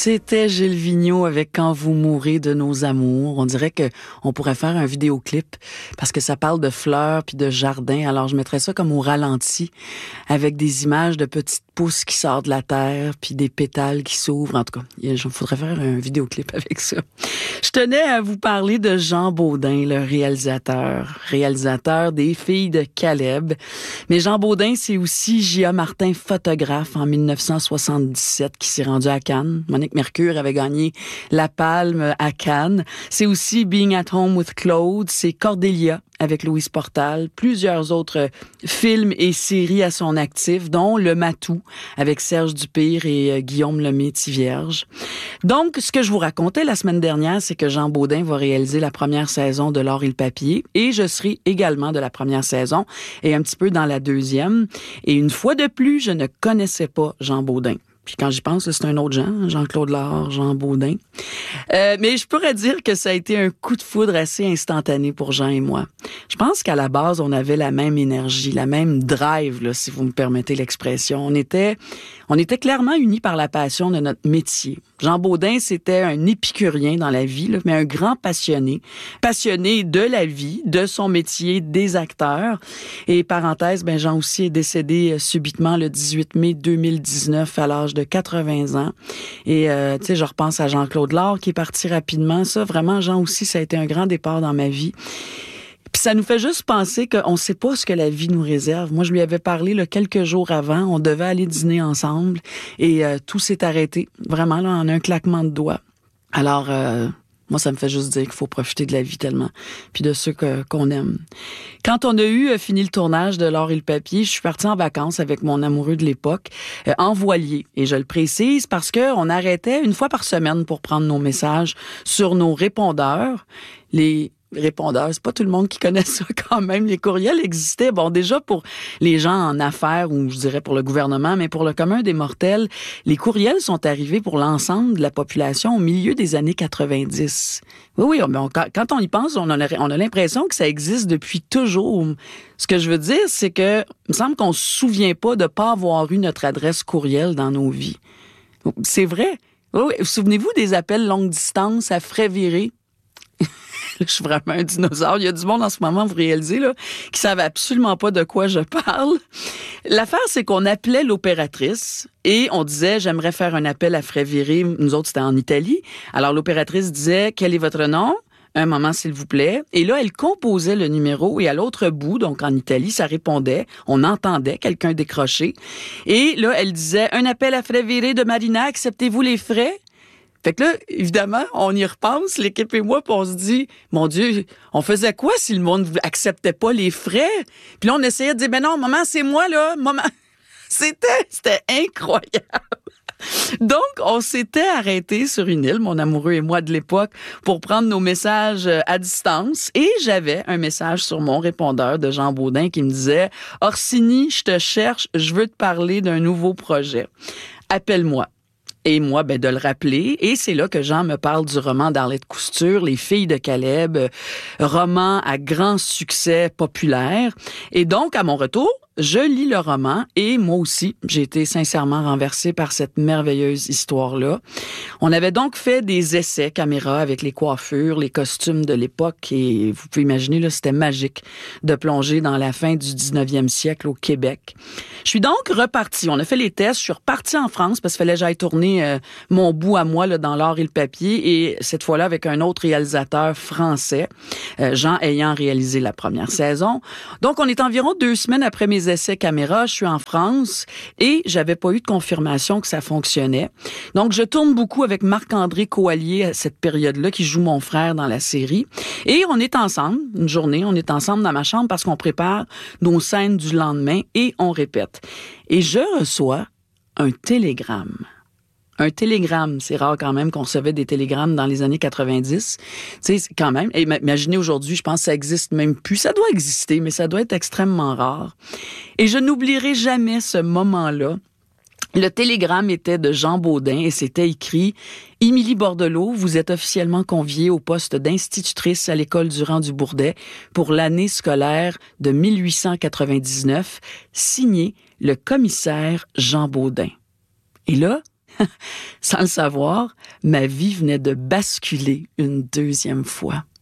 C'était Gilles Vigneault avec Quand vous mourrez de nos amours. On dirait que on pourrait faire un vidéoclip parce que ça parle de fleurs puis de jardins. Alors je mettrais ça comme au ralenti avec des images de petites pousses qui sortent de la terre puis des pétales qui s'ouvrent. En tout cas, il faudrait faire un vidéoclip avec ça. Je tenais à vous parler de Jean Beaudin, le réalisateur des Filles de Caleb. Mais Jean Beaudin, c'est aussi J.A. Martin, photographe en 1977 qui s'est rendu à Cannes. Monique Mercure avait gagné la Palme à Cannes. C'est aussi Being at Home with Claude. C'est Cordélia avec Louise Portal. Plusieurs autres films et séries à son actif, dont Le Matou avec Serge Dupire et Guillaume Lemay-Thivierge. Donc, ce que je vous racontais la semaine dernière, c'est que Jean Beaudin va réaliser la première saison de L'Or et le papier et je serai également de la première saison et un petit peu dans la deuxième. Et une fois de plus, je ne connaissais pas Jean Beaudin. Puis quand j'y pense, c'est un autre Jean, Jean-Claude Laure, Jean Beaudin. Mais je pourrais dire que ça a été un coup de foudre assez instantané pour Jean et moi. Je pense qu'à la base, on avait la même énergie, la même drive, là, si vous me permettez l'expression. On était clairement unis par la passion de notre métier. Jean Beaudin, c'était un épicurien dans la vie, là, mais un grand passionné de la vie, de son métier, des acteurs. Et parenthèse, Jean aussi est décédé subitement le 18 mai 2019 à l'âge de 80 ans. Et tu sais, je repense à Jean-Claude Laure qui est parti rapidement. Ça, vraiment, Jean aussi, ça a été un grand départ dans ma vie. Puis ça nous fait juste penser qu'on ne sait pas ce que la vie nous réserve. Moi, je lui avais parlé là, quelques jours avant. On devait aller dîner ensemble et tout s'est arrêté. Vraiment, là, en un claquement de doigts. Alors, moi, ça me fait juste dire qu'il faut profiter de la vie tellement, puis de ceux qu'on aime. Quand on a eu fini le tournage de L'Or et le papier, je suis partie en vacances avec mon amoureux de l'époque, en voilier. Et je le précise parce qu'on arrêtait une fois par semaine pour prendre nos messages sur nos répondeurs. Les répondeurs, c'est pas tout le monde qui connaît ça quand même. Les courriels existaient, bon, déjà pour les gens en affaires ou je dirais pour le gouvernement, mais pour le commun des mortels, les courriels sont arrivés pour l'ensemble de la population au milieu des années 90. Oui, quand on y pense, on a l'impression que ça existe depuis toujours. Ce que je veux dire, c'est que il me semble qu'on se souvient pas de pas avoir eu notre adresse courriel dans nos vies. C'est vrai. Oui. Souvenez-vous des appels longue distance à frais virés? Je suis vraiment un dinosaure. Il y a du monde en ce moment, vous réalisez, là, qui savent absolument pas de quoi je parle. L'affaire, c'est qu'on appelait l'opératrice et on disait, j'aimerais faire un appel à frais virés. Nous autres, c'était en Italie. Alors, l'opératrice disait, quel est votre nom? Un moment, s'il vous plaît. Et là, elle composait le numéro et à l'autre bout, donc en Italie, ça répondait. On entendait quelqu'un décrocher. Et là, elle disait, un appel à frais virés de Marina, acceptez-vous les frais? Fait que là, évidemment, on y repense, l'équipe et moi, puis on se dit, mon Dieu, on faisait quoi si le monde acceptait pas les frais? Puis là, on essayait de dire, non, maman, c'est moi, là, maman. C'était incroyable. Donc, on s'était arrêté sur une île, mon amoureux et moi de l'époque, pour prendre nos messages à distance. Et j'avais un message sur mon répondeur de Jean Beaudin qui me disait, Orsini, je te cherche, je veux te parler d'un nouveau projet. Appelle-moi. Et moi, de le rappeler. Et c'est là que Jean me parle du roman d'Arlette Cousture, Les Filles de Caleb, roman à grand succès populaire. Et donc, à mon retour, je lis le roman et moi aussi, j'ai été sincèrement renversée par cette merveilleuse histoire-là. On avait donc fait des essais caméra avec les coiffures, les costumes de l'époque et vous pouvez imaginer, là, c'était magique de plonger dans la fin du 19e siècle au Québec. Je suis donc repartie. On a fait les tests. Je suis repartie en France parce qu'il fallait que j'aille tourner mon bout à moi là, dans L'Or et le papier et cette fois-là avec un autre réalisateur français, Jean ayant réalisé la première saison. Donc, on est environ 2 semaines après mes essais caméra. Je suis en France et j'avais pas eu de confirmation que ça fonctionnait. Donc, je tourne beaucoup avec Marc-André Coallier à cette période-là qui joue mon frère dans la série. Et on est ensemble, une journée, on est ensemble dans ma chambre parce qu'on prépare nos scènes du lendemain et on répète. Et je reçois un télégramme. Un télégramme, c'est rare quand même qu'on recevait des télégrammes dans les années 90. Tu sais, quand même. Et imaginez aujourd'hui, je pense que ça existe même plus. Ça doit exister, mais ça doit être extrêmement rare. Et je n'oublierai jamais ce moment-là. Le télégramme était de Jean Beaudin et c'était écrit « Émilie Bordelot, vous êtes officiellement conviée au poste d'institutrice à l'école Durand-du-Bourdet pour l'année scolaire de 1899, signé le commissaire Jean Beaudin. » Et là, Sans le savoir, ma vie venait de basculer une deuxième fois.